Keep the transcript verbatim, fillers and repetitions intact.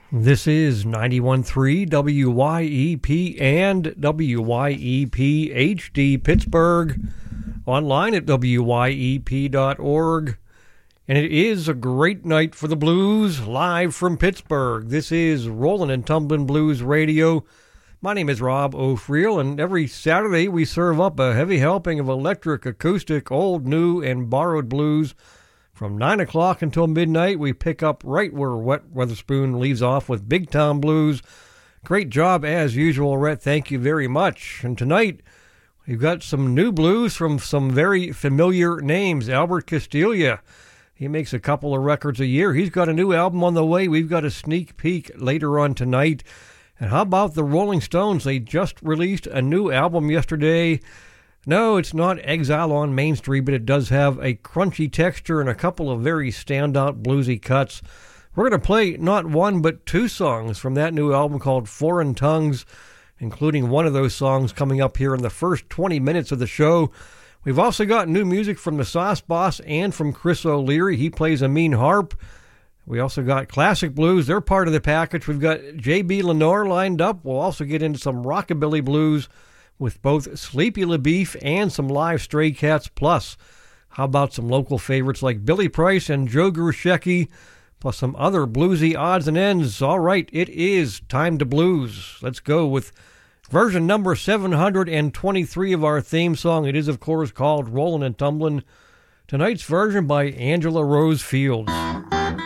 This is ninety-one point three W Y E P and W Y E P H D Pittsburgh, online at W Y E P dot org. And it is a great night for the blues, live from Pittsburgh. This is Rollin' and Tumblin' Blues Radio. My name is Rob O'Friel, and every Saturday we serve up a heavy helping of electric, acoustic, old, new, and borrowed blues. From nine o'clock until midnight, we pick up right where Wet Weatherspoon leaves off with Big Town Blues. Great job as usual, Rhett. Thank you very much. And tonight, we've got some new blues from some very familiar names. Albert Castiglia. He makes a couple of records a year. He's got a new album on the way. We've got a sneak peek later on tonight. And how about the Rolling Stones? They just released a new album yesterday. No, it's not Exile on Main Street, but it does have a crunchy texture and a couple of very standout bluesy cuts. We're going to play not one, but two songs from that new album called Foreign Tongues, including one of those songs coming up here in the first twenty minutes of the show. We've also got new music from the Sauce Boss and from Chris O'Leary. He plays a mean harp. We also got classic blues. They're part of the package. We've got J B Lenore lined up. We'll also get into some rockabilly blues with both Sleepy LaBeef and some live Stray Cats. Plus, how about some local favorites like Billy Price and Joe Grusecki, plus some other bluesy odds and ends. All right, it is time to blues. Let's go with version number seven hundred twenty-three of our theme song. It is, of course, called Rollin' and Tumblin'. Tonight's version by Angela Rose Fields.